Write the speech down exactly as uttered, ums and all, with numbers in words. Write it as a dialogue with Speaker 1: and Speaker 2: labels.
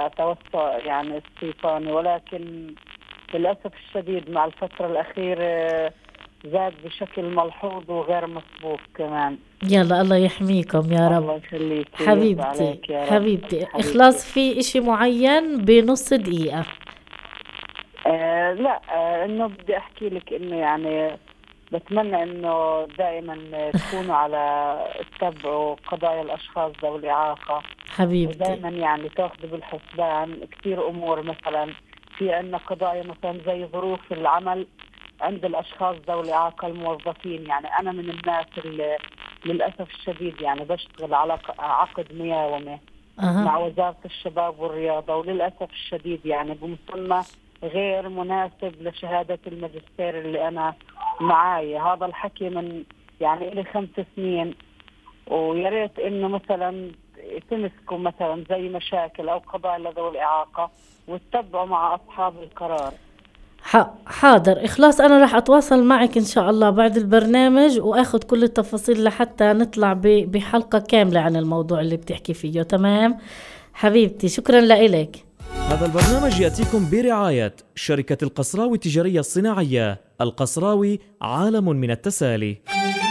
Speaker 1: توسع يعني استيطاني، ولكن للأسف الشديد مع الفترة الأخيرة زاد بشكل ملحوظ وغير مسبوق كمان.
Speaker 2: يلا الله يحميكم يا رب.
Speaker 1: الله يخليك ويرضى
Speaker 2: حبيبتي
Speaker 1: عليك يا رب.
Speaker 2: حبيبتي،
Speaker 1: حبيبتي.
Speaker 2: إخلاص في إشي معين بنص دقيقة.
Speaker 1: آه لا، آه إنه بدي أحكي لك إنه يعني بتمنى إنه دائما تكونوا على تتبعوا قضايا الأشخاص ذوي الإعاقة،
Speaker 2: حبيبتي.
Speaker 1: ودائما يعني تاخذوا بالحسبان كثير أمور. مثلا في عندنا قضايا مثلا زي ظروف العمل عند الأشخاص ذوي الإعاقة الموظفين. يعني أنا من الناس اللي للأسف الشديد يعني بشتغل على ق- عقد مياومة
Speaker 2: أها.
Speaker 1: مع وزارة الشباب والرياضة، وللأسف الشديد يعني بمسمى غير مناسب لشهادة الماجستير اللي أنا معاي. هذا الحكي من يعني إلي خمس سنين، ويا ريت إنه مثلا تمسكوا مثلا زي مشاكل أو قضايا لذوي الإعاقة وتتبعوا مع أصحاب القرار.
Speaker 2: ح- حاضر إخلاص، أنا راح أتواصل معك إن شاء الله بعد البرنامج وأخذ كل التفاصيل لحتى نطلع ب- بحلقة كاملة عن الموضوع اللي بتحكي فيه. تمام حبيبتي، شكرا لإلك.
Speaker 3: هذا البرنامج يأتيكم برعاية شركة القصراوي التجارية الصناعية. القصراوي عالم من التسالي.